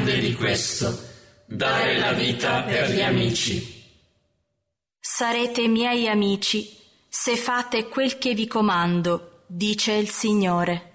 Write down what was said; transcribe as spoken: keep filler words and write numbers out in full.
grande di questo, dare la vita per gli amici. Sarete miei amici se fate quel che vi comando, dice il Signore.